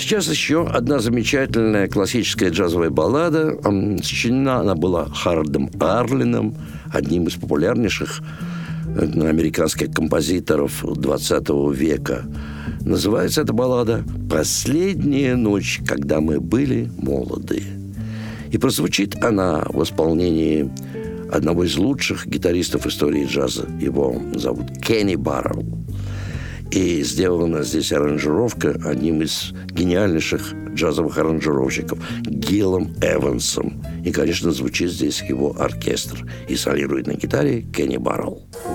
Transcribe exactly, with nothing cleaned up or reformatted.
Сейчас еще одна замечательная классическая джазовая баллада. Сочинена она была Харальдом Арлином, одним из популярнейших американских композиторов двадцатого века. Называется эта баллада «Последняя ночь, когда мы были молоды». И прозвучит она в исполнении одного из лучших гитаристов истории джаза. Его зовут Кенни Барроу. И сделана здесь аранжировка одним из гениальнейших джазовых аранжировщиков Гилом Эвансом. И, конечно, звучит здесь его оркестр. И солирует на гитаре Кенни Барроу.